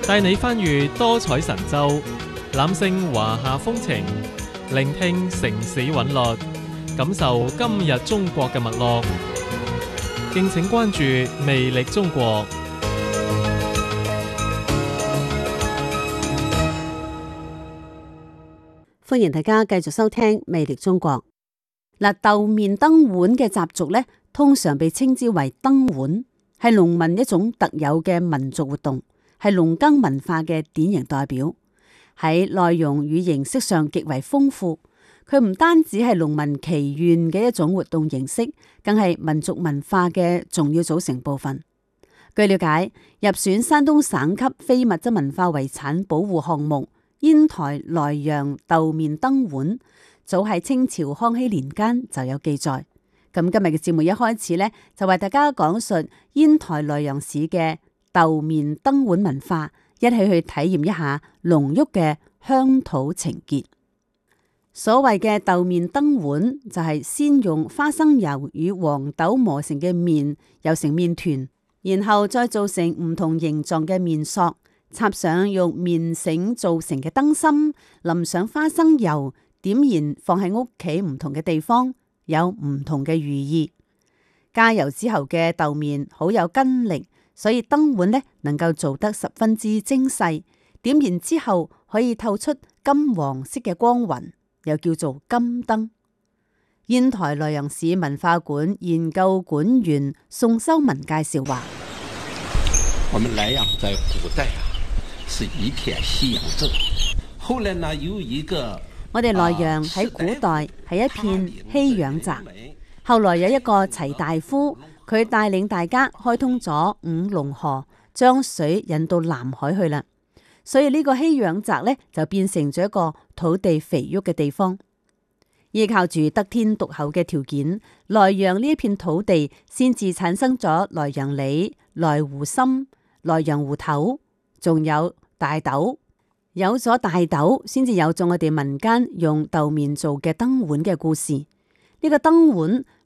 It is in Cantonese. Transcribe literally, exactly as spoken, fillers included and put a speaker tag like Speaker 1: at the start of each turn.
Speaker 1: 帶你翻閱多彩神州，攬勝華夏風情，聆聽城市韻律，感受今日中國嘅脈絡。敬請關注魅力中國。
Speaker 2: 歡迎大家繼續收聽魅力中國。嗱，豆面燈碗嘅習俗咧，通常被稱之為燈碗，係農民一種特有嘅民族活動，係農耕文化嘅典型代表。喺內容與形式上極為豐富，佢唔單止係農民祈願嘅一種活動形式，更係民族文化嘅重要組成部分。據了解，入選山東省級非物質文化遺產保護項目煙台萊陽豆面燈碗，早喺清朝康熙年間就有記載。咁今日嘅節目一開始呢，就為大家講述煙台萊陽市嘅豆面燈碗文化，一起去體驗一下濃郁嘅鄉土情結。所謂嘅豆面燈碗，就係先用花生油與黃豆磨成嘅麵，揉成麵團，然後再做成唔同形狀嘅麵索，插上用麵繩做成嘅燈芯，淋上花生油，點燃放喺屋企唔同嘅地方，有唔同嘅寓意。加油之後嘅豆面好有筋力，所以燈碗呢能夠做得十分之精細。點燃之後可以透出金黃色嘅光暈，又叫做金燈。煙台萊陽市文化館研究館員宋修文介紹話：
Speaker 3: 我們萊陽在古代啊，是一片夕陽鎮。後來呢，有一個
Speaker 2: 我哋萊陽喺古代係一片夕陽澤。後來有一個齊大夫，佢帶領大家開通咗五龍河，將水引到南海去啦。所以呢個夕陽澤呢，就變成咗一個土地肥沃嘅地方。依靠住得天獨厚嘅條件，萊陽呢一片土地先至產生咗萊陽里、萊湖心、萊陽湖頭，仲有大豆。有咗大豆，先至有咗我哋民間用豆面做嘅燈碗嘅故事。呢個燈碗